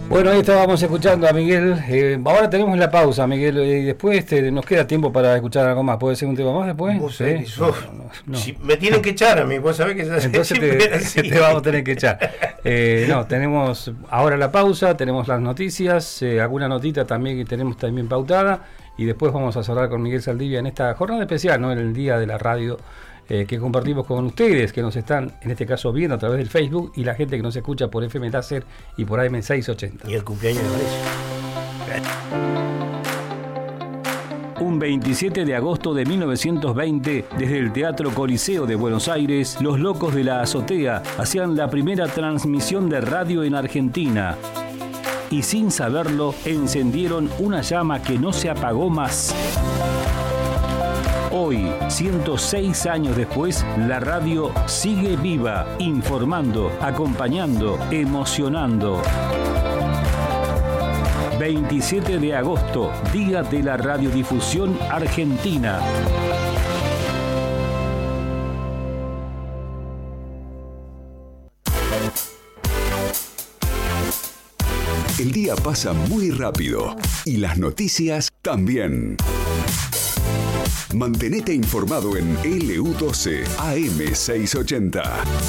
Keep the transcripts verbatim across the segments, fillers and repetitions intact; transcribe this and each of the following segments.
Bueno, ahí estábamos escuchando a Miguel. Eh, ahora tenemos la pausa, Miguel, y después este, nos queda tiempo para escuchar algo más. ¿Puede ser un tema más después? ¿Vos ¿Sí? sabés, No, uf, no, no. Si me tienen que echar a mí, vos sabés que se hace Entonces te, te vamos a tener que echar. Eh, no, tenemos ahora la pausa, tenemos las noticias, eh, alguna notita también que tenemos también pautada, y después vamos a cerrar con Miguel Saldivia en esta jornada especial, ¿no? En el Día de la Radio, eh, que compartimos con ustedes, que nos están, en este caso, viendo a través del Facebook, y la gente que nos escucha por F M Láser y por A M seiscientos ochenta. Y el cumpleaños de Vanessa. Un veintisiete de agosto de mil novecientos veinte, desde el Teatro Coliseo de Buenos Aires, los Locos de la Azotea hacían la primera transmisión de radio en Argentina. Y sin saberlo, encendieron una llama que no se apagó más. Hoy, ciento seis años después, la radio sigue viva, informando, acompañando, emocionando. veintisiete de agosto, Día de la Radiodifusión Argentina. El día pasa muy rápido y las noticias también. Mantenete informado en L U doce A M seiscientos ochenta.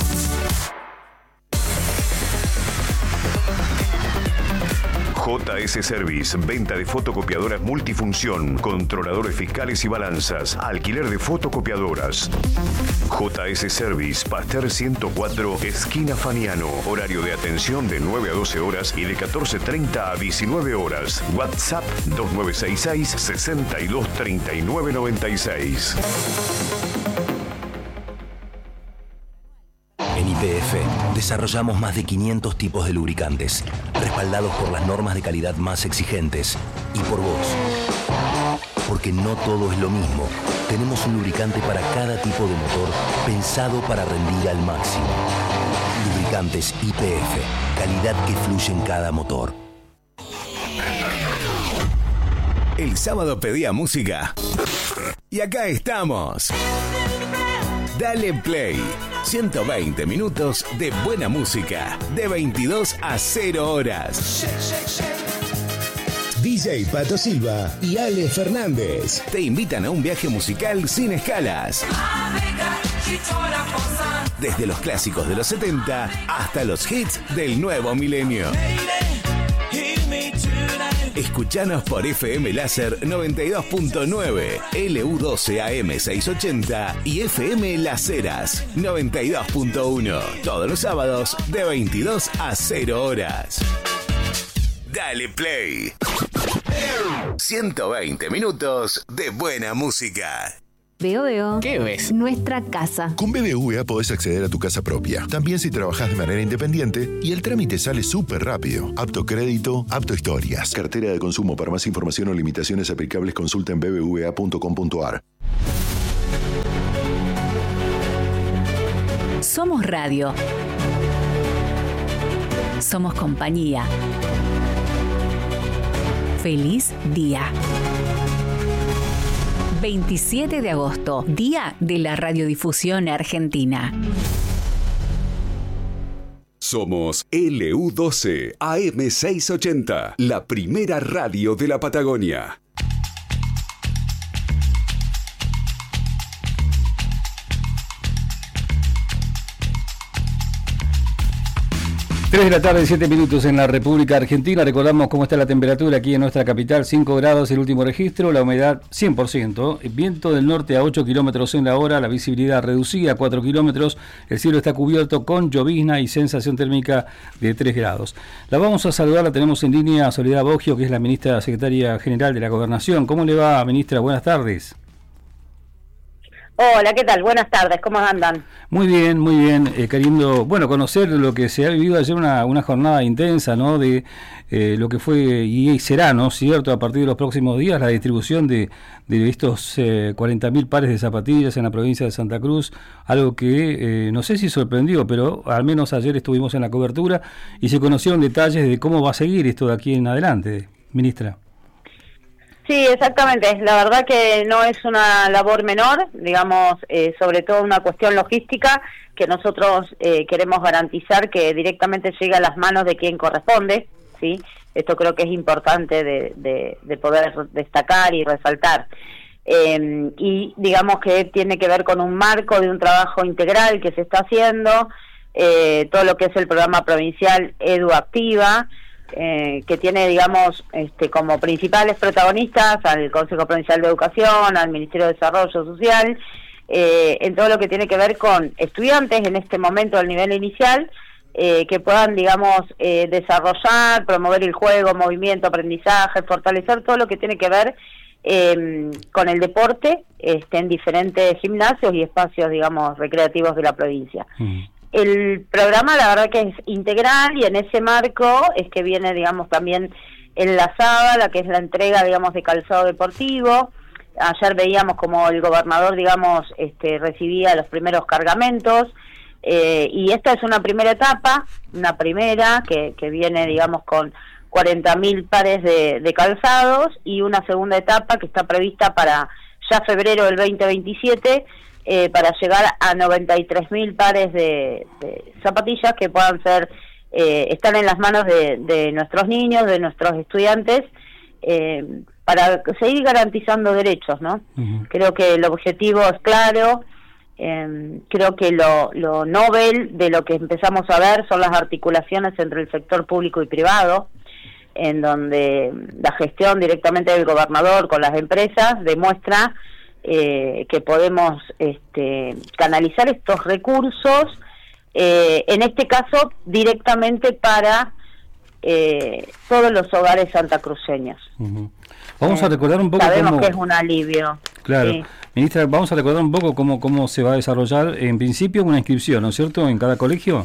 J S Service, venta de fotocopiadoras multifunción, controladores fiscales y balanzas, alquiler de fotocopiadoras. J S Service, Pasteur ciento cuatro, esquina Faniano. Horario de atención de nueve a doce horas y de catorce treinta a diecinueve horas. WhatsApp dos nueve seis seis, seis dos tres nueve nueve seis. En Y P F desarrollamos más de quinientos tipos de lubricantes, respaldados por las normas de calidad más exigentes y por vos. Porque no todo es lo mismo. Tenemos un lubricante para cada tipo de motor, pensado para rendir al máximo. Lubricantes Y P F, calidad que fluye en cada motor. El sábado pedía música y acá estamos. Dale Play. ciento veinte minutos de buena música, de veintidós a cero horas. D J Pato Silva y Ale Fernández te invitan a un viaje musical sin escalas. Desde los clásicos de los setenta hasta los hits del nuevo milenio. Escuchanos por F M Láser noventa y dos punto nueve, L U doce A M seiscientos ochenta y F M Las Heras noventa y dos punto uno. Todos los sábados de veintidós a cero horas. Dale Play. ciento veinte minutos de buena música. Veo, veo. ¿Qué ves? Nuestra casa. Con B B V A podés acceder a tu casa propia, también si trabajás de manera independiente, y el trámite sale súper rápido. Apto crédito, apto historias. Cartera de consumo. Para más información o limitaciones aplicables, consulta en b b v a punto com punto a r. Somos radio. Somos compañía. Feliz día. veintisiete de agosto, Día de la Radiodifusión Argentina. Somos L U doce A M seiscientos ochenta, la primera radio de la Patagonia. tres de la tarde, siete minutos en la República Argentina. Recordamos cómo está la temperatura aquí en nuestra capital: cinco grados el último registro, la humedad cien por ciento, viento del norte a ocho kilómetros en la hora, la visibilidad reducida a cuatro kilómetros, el cielo está cubierto con llovizna y sensación térmica de tres grados. La vamos a saludar, la tenemos en línea a Soledad Boggio, que es la ministra secretaria general de la Gobernación. ¿Cómo le va, ministra? Buenas tardes. Hola, ¿qué tal? Buenas tardes, ¿cómo andan? Muy bien, muy bien, eh, queriendo, bueno, conocer lo que se ha vivido ayer, una, una jornada intensa, ¿no? De eh, lo que fue y será, ¿no? Cierto, a partir de los próximos días, la distribución de, de estos eh, cuarenta mil pares de zapatillas en la provincia de Santa Cruz, algo que eh, no sé si sorprendió, pero al menos ayer estuvimos en la cobertura y se conocieron detalles de cómo va a seguir esto de aquí en adelante, ministra. Sí, exactamente. La verdad que no es una labor menor, digamos, eh, sobre todo una cuestión logística que nosotros eh, queremos garantizar que directamente llegue a las manos de quien corresponde. ¿sí? Esto creo que es importante de, de, de poder destacar y resaltar. Eh, y digamos que tiene que ver con un marco de un trabajo integral que se está haciendo, eh, todo lo que es el programa provincial EduActiva, eh, que tiene, digamos, este, como principales protagonistas al Consejo Provincial de Educación, al Ministerio de Desarrollo Social, eh, en todo lo que tiene que ver con estudiantes en este momento del nivel inicial, eh, que puedan, digamos, eh, desarrollar, promover el juego, movimiento, aprendizaje, fortalecer todo lo que tiene que ver Eh, con el deporte este, en diferentes gimnasios y espacios, digamos, recreativos de la provincia. Mm. El programa, la verdad que es integral, y en ese marco es que viene, digamos, también enlazada la que es la entrega, digamos, de calzado deportivo. Ayer veíamos como el gobernador, digamos, este, recibía los primeros cargamentos, eh, y esta es una primera etapa, una primera que, que viene, digamos, con cuarenta mil pares de, de calzados, y una segunda etapa que está prevista para ya febrero del veinte veintisiete, eh, para llegar a noventa y tres mil pares de, de zapatillas que puedan ser, eh, están en las manos de, de nuestros niños, de nuestros estudiantes, eh, para seguir garantizando derechos, ¿no? Uh-huh. Creo que el objetivo es claro. Eh, creo que lo, lo novel de lo que empezamos a ver son las articulaciones entre el sector público y privado, en donde la gestión directamente del gobernador con las empresas demuestra eh, que podemos este, canalizar estos recursos, eh, en este caso directamente para eh, todos los hogares santacruceños. Uh-huh. Vamos eh, a recordar un poco sabemos cómo... que es un alivio. Claro. Sí. Ministra, vamos a recordar un poco cómo, cómo se va a desarrollar, en principio, una inscripción, ¿no es cierto?, en cada colegio.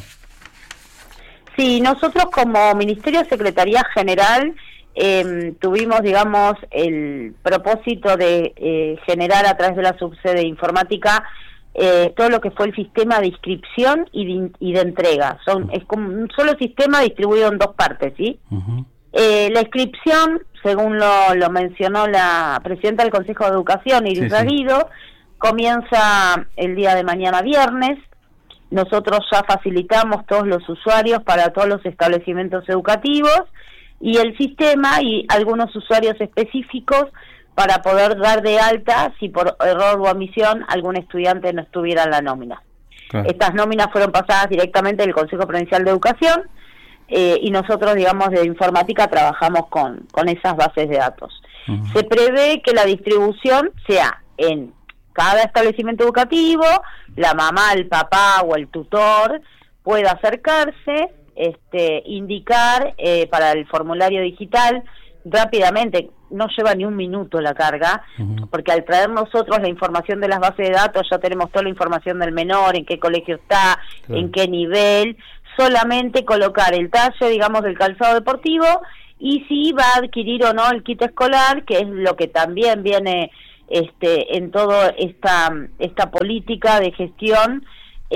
Sí, nosotros como Ministerio de Secretaría General eh, tuvimos, digamos, el propósito de eh, generar a través de la subsede informática eh, todo lo que fue el sistema de inscripción y de, y de entrega. Son Es como un solo sistema distribuido en dos partes, ¿sí? Uh-huh. Eh, la inscripción, según lo, lo mencionó la presidenta del Consejo de Educación, Iris sí, Raguido, sí. comienza el día de mañana viernes. Nosotros ya facilitamos todos los usuarios para todos los establecimientos educativos, y el sistema y algunos usuarios específicos para poder dar de alta si por error o omisión algún estudiante no estuviera en la nómina. Claro. Estas nóminas fueron pasadas directamente del Consejo Provincial de Educación, eh, y nosotros, digamos, de informática trabajamos con, con esas bases de datos. Uh-huh. Se prevé que la distribución sea en cada establecimiento educativo, la mamá, el papá o el tutor pueda acercarse, este, indicar eh, para el formulario digital rápidamente, no lleva ni un minuto la carga, uh-huh. porque al traer nosotros la información de las bases de datos ya tenemos toda la información del menor, en qué colegio está, claro. en qué nivel, solamente colocar el talle, digamos, del calzado deportivo, y si va a adquirir o no el kit escolar, que es lo que también viene este en toda esta esta política de gestión.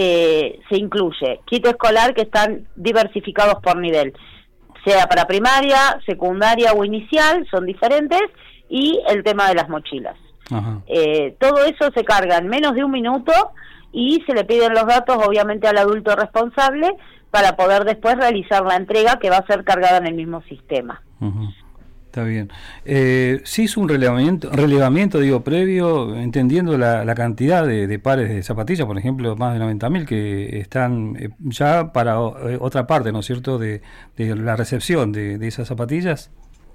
Eh, se incluye kit escolar que están diversificados por nivel, sea para primaria, secundaria o inicial, son diferentes, y el tema de las mochilas. Eh, todo eso se carga en menos de un minuto, y se le piden los datos obviamente al adulto responsable para poder después realizar la entrega, que va a ser cargada en el mismo sistema. Uh-huh. Está bien. Eh, ¿Se hizo un relevamiento, relevamiento digo, previo, entendiendo la, la cantidad de, de pares de zapatillas, por ejemplo, más de noventa mil que están eh, ya para eh, otra parte, ¿no es cierto?, de, de la recepción de, de esas zapatillas?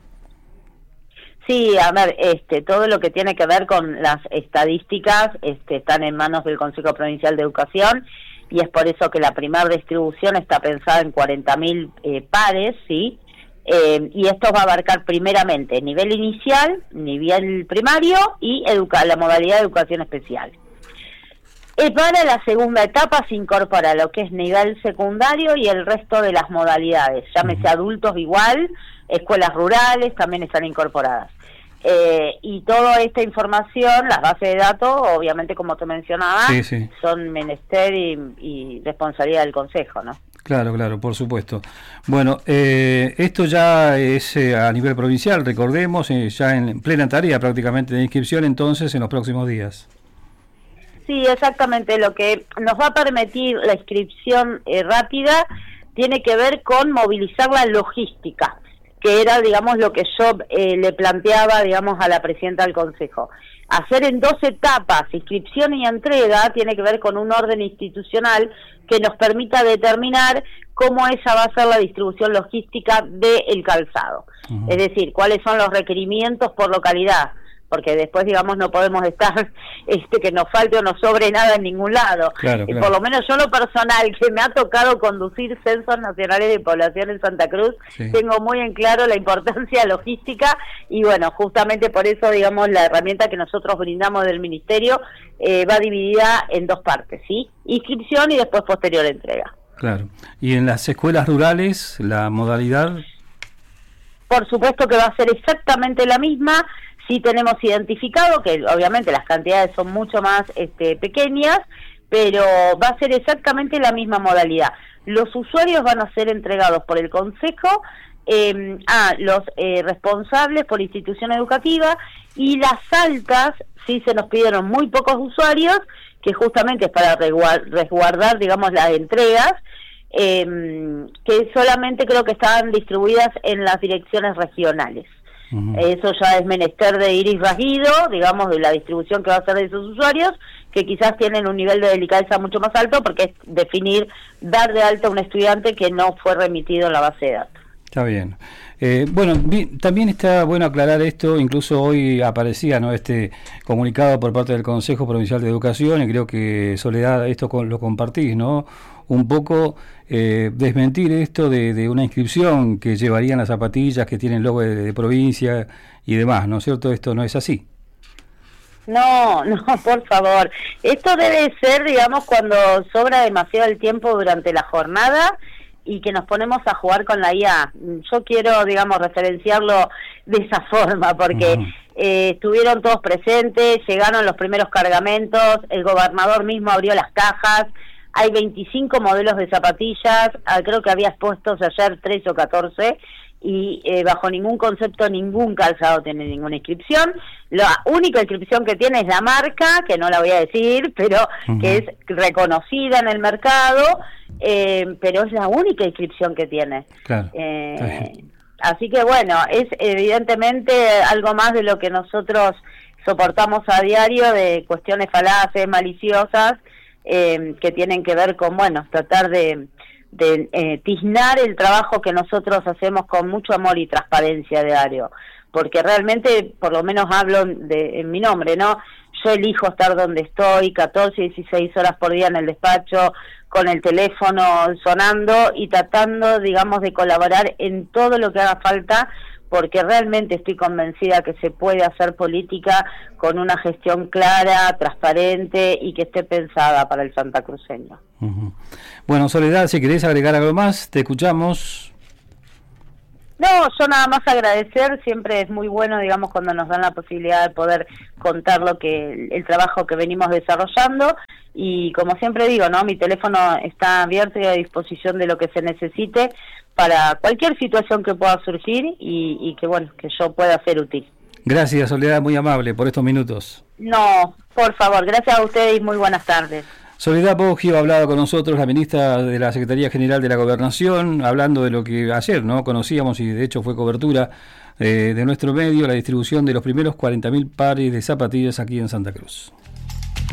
Sí, a ver, este, todo lo que tiene que ver con las estadísticas este, están en manos del Consejo Provincial de Educación, y es por eso que la primera distribución está pensada en cuarenta mil eh, pares, ¿sí?, Eh, y esto va a abarcar primeramente nivel inicial, nivel primario y educa la modalidad de educación especial. Eh, para la segunda etapa se incorpora lo que es nivel secundario y el resto de las modalidades, llámese adultos igual, escuelas rurales también están incorporadas. Eh, y toda esta información, las bases de datos, obviamente como te mencionaba, sí, sí. son menester y, y responsabilidad del Consejo, ¿no? Claro, claro, por supuesto. Bueno, eh, esto ya es eh, a nivel provincial, recordemos, eh, ya en plena tarea prácticamente de inscripción entonces en los próximos días. Sí, exactamente. Lo que nos va a permitir la inscripción eh, rápida tiene que ver con movilizar la logística. que era, digamos, lo que yo eh, le planteaba, digamos, a la presidenta del Consejo. Hacer en dos etapas, inscripción y entrega, tiene que ver con un orden institucional que nos permita determinar cómo esa va a ser la distribución logística del calzado. Uh-huh. Es decir, cuáles son los requerimientos por localidad, porque después, digamos, no podemos estar, este que nos falte o nos sobre nada en ningún lado. Claro, claro. Por lo menos yo, lo personal, que me ha tocado conducir censos nacionales de población en Santa Cruz, sí. tengo muy en claro la importancia logística y, bueno, justamente por eso, digamos, la herramienta que nosotros brindamos del Ministerio eh, va dividida en dos partes, ¿sí? Inscripción y después posterior entrega. Claro. ¿Y en las escuelas rurales, la modalidad? Por supuesto que va a ser exactamente la misma. Sí tenemos identificado que obviamente las cantidades son mucho más este, pequeñas, pero va a ser exactamente la misma modalidad. Los usuarios van a ser entregados por el Consejo eh, a los eh, responsables por institución educativa, y las altas sí se nos pidieron muy pocos usuarios, que justamente es para resguardar, digamos, las entregas, eh, que solamente creo que estaban distribuidas en las direcciones regionales. Uh-huh. Eso ya es menester de Iris Ragido, digamos, de la distribución que va a ser de esos usuarios, que quizás tienen un nivel de delicadeza mucho más alto, porque es definir, dar de alta a un estudiante que no fue remitido en la base de datos. Está bien. Eh, bueno, vi, también está bueno aclarar esto, incluso hoy aparecía, ¿no?, este comunicado por parte del Consejo Provincial de Educación, y creo que, Soledad, esto con, lo compartís, ¿no? Un poco eh, desmentir esto de, de una inscripción que llevarían las zapatillas que tienen logo de, de provincia y demás, ¿no es cierto? Esto no es así. No, no, por favor. Esto debe ser, digamos, cuando sobra demasiado el tiempo durante la jornada y que nos ponemos a jugar con la I A. Yo quiero, digamos, referenciarlo de esa forma, porque uh-huh. eh, estuvieron todos presentes, llegaron los primeros cargamentos, el gobernador mismo abrió las cajas, hay veinticinco modelos de zapatillas, creo que había puestos ayer trece o catorce, y eh, bajo ningún concepto ningún calzado tiene ninguna inscripción. La única inscripción que tiene es la marca, que no la voy a decir, pero uh-huh. que es reconocida en el mercado, eh, pero es la única inscripción que tiene. Claro. Eh, así que bueno, es evidentemente algo más de lo que nosotros soportamos a diario, de cuestiones falaces, maliciosas, eh, que tienen que ver con, bueno, tratar de... de eh, tiznar el trabajo que nosotros hacemos con mucho amor y transparencia diario, porque realmente, por lo menos hablo de, en mi nombre, ¿no? Yo elijo estar donde estoy, catorce, dieciséis horas por día en el despacho, con el teléfono sonando y tratando, digamos, de colaborar en todo lo que haga falta, porque realmente estoy convencida que se puede hacer política con una gestión clara, transparente y que esté pensada para el santacruceño. Uh-huh. Bueno, Soledad, si querés agregar algo más, te escuchamos. No, yo nada más agradecer, siempre es muy bueno, digamos, cuando nos dan la posibilidad de poder contar lo que el trabajo que venimos desarrollando, y como siempre digo, ¿no?, mi teléfono está abierto y a disposición de lo que se necesite para cualquier situación que pueda surgir y, y que, bueno, que yo pueda ser útil. Gracias, Soledad, muy amable por estos minutos. No, por favor, gracias a ustedes y muy buenas tardes. Soledad Poggio ha hablado con nosotros, la ministra de la Secretaría General de la Gobernación, hablando de lo que ayer no conocíamos, y de hecho fue cobertura eh, de nuestro medio, la distribución de los primeros cuarenta mil pares de zapatillas aquí en Santa Cruz.